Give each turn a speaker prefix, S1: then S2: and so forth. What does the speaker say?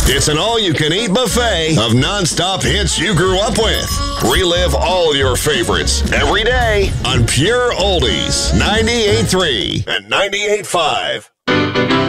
S1: It's an all-you-can-eat buffet of nonstop hits you grew up with. Relive all your favorites every day on Pure Oldies 98.3 and 98.5.